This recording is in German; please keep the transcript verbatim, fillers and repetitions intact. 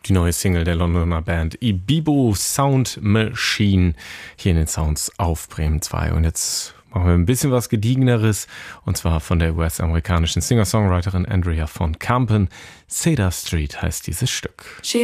Die neue Single der Londoner Band Ibibo Sound Machine hier in den Sounds auf Bremen zwei. Und jetzt machen wir ein bisschen was Gediegeneres, und zwar von der U S-amerikanischen Singer-Songwriterin Andrea von Kampen. Cedar Street heißt dieses Stück.